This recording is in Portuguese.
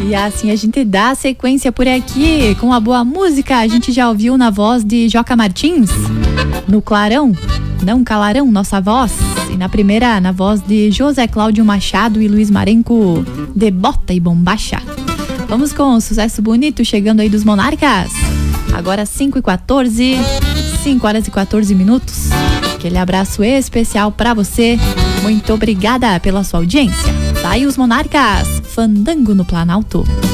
E assim a gente dá sequência por aqui com a boa música. A gente já ouviu na voz de Joca Martins, No Clarão, Não Calarão Nossa Voz. E na primeira, na voz de José Cláudio Machado e Luiz Marenco, De Bota e Bombacha. Vamos com um sucesso bonito chegando aí dos Monarcas. Agora 5h14, 5h14. Aquele abraço especial pra você. Muito obrigada pela sua audiência. Tá aí os Monarcas, Fandango no Planalto.